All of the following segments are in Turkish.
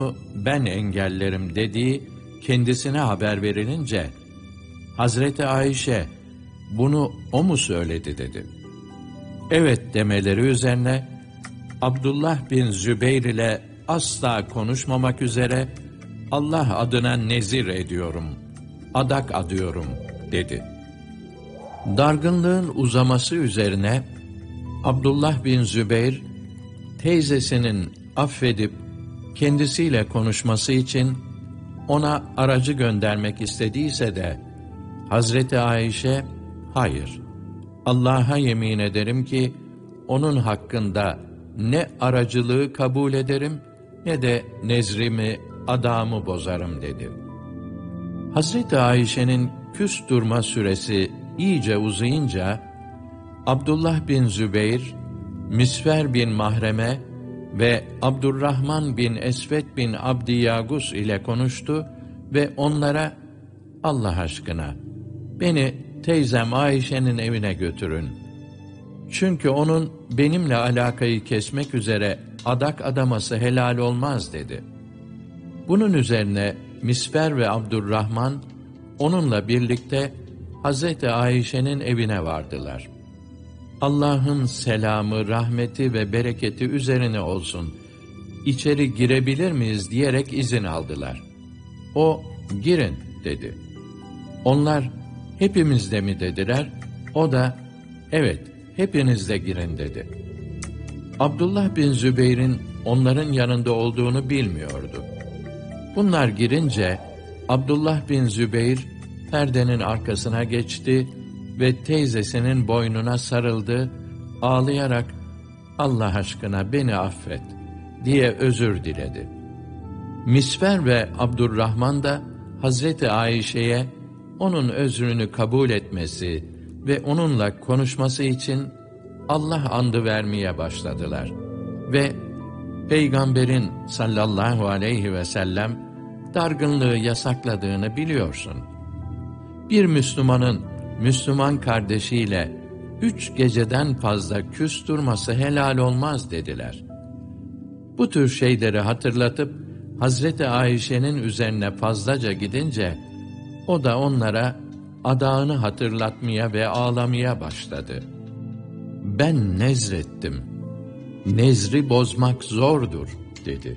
ben engellerim dediği kendisine haber verilince, Hazreti Ayşe, bunu o mu söyledi dedi. Evet demeleri üzerine, Abdullah bin Zübeyr ile asla konuşmamak üzere, Allah adına nezir ediyorum, adak adıyorum dedi. Dargınlığın uzaması üzerine, Abdullah bin Zübeyr, teyzesinin affedip kendisiyle konuşması için ona aracı göndermek istediyse de, Hazreti Ayşe, hayır, Allah'a yemin ederim ki, onun hakkında ne aracılığı kabul ederim, ne de nezrimi, adamı bozarım dedi. Hazreti Ayşe'nin küs durma süresi iyice uzayınca, Abdullah bin Zübeyr, Misver bin Mahreme ve Abdurrahman bin Esved bin Abdiyagus ile konuştu ve onlara, Allah aşkına, beni teyzem Ayşe'nin evine götürün. Çünkü onun benimle alakayı kesmek üzere adak adaması helal olmaz dedi. Bunun üzerine Misver ve Abdurrahman onunla birlikte Hazreti Ayşe'nin evine vardılar. Allah'ın selamı, rahmeti ve bereketi üzerine olsun, İçeri girebilir miyiz diyerek izin aldılar. O, girin dedi. Onlar, hepimiz de mi dediler? O da, evet, hepiniz de girin dedi. Abdullah bin Zübeyr'in onların yanında olduğunu bilmiyordu. Bunlar girince, Abdullah bin Zübeyr, perdenin arkasına geçti ve teyzesinin boynuna sarıldı, ağlayarak, Allah aşkına beni affet, diye özür diledi. Misver ve Abdurrahman da, Hazreti Ayşe'ye, onun özrünü kabul etmesi ve onunla konuşması için Allah andı vermeye başladılar. Ve Peygamberin sallallahu aleyhi ve sellem dargınlığı yasakladığını biliyorsun. Bir Müslümanın Müslüman kardeşiyle 3 geceden fazla küs durması helal olmaz dediler. Bu tür şeyleri hatırlatıp Hazreti Ayşe'nin üzerine fazlaca gidince o da onlara adağını hatırlatmaya ve ağlamaya başladı. Ben nezrettim. Nezri bozmak zordur dedi.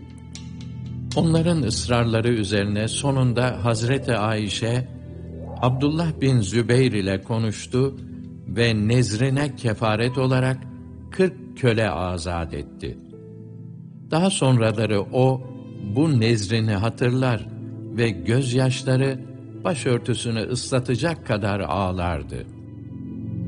Onların ısrarları üzerine sonunda Hazreti Ayşe, Abdullah bin Zübeyr ile konuştu ve nezrine kefaret olarak 40 köle azat etti. Daha sonraları o, bu nezrini hatırlar ve gözyaşları başörtüsünü ıslatacak kadar ağlardı.